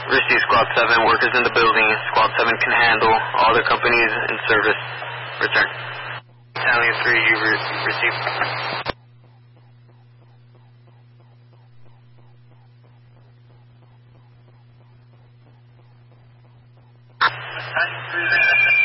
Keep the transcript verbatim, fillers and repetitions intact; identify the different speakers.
Speaker 1: Receive Squad seven, workers in the building. Squad seven can handle all the companies in service. Return. Battalion three, you re receive. Battalion three,